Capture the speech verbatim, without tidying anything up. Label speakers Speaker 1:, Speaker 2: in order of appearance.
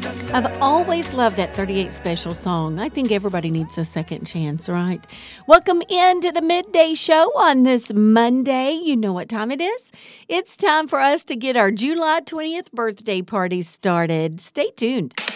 Speaker 1: I've always loved that thirty-eight Special song. I think everybody needs a second chance, right? Welcome into the Midday Show on this Monday. You know what time it is. It's time for us to get our July twentieth birthday party started. Stay tuned.